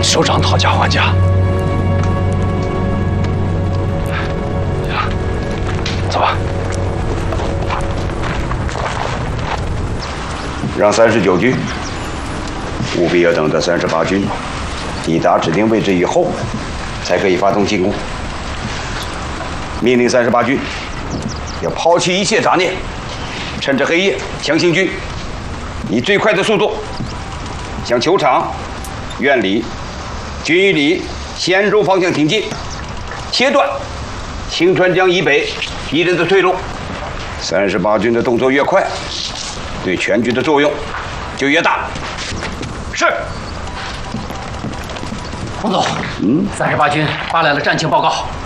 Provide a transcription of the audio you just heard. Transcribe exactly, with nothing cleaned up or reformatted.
首长讨价还价。行，走吧。 让三十九军务必要等到三十八军抵达指定位置以后，才可以发动进攻。命令三十八军要抛弃一切杂念，趁着黑夜强行军，以最快的速度向球场、院里、军医里、咸州方向挺进，切断清川江以北敌人的退路。三十八军的动作越快，对全军的作用就越大。是。 洪总，嗯，三十八军发来了战情报告，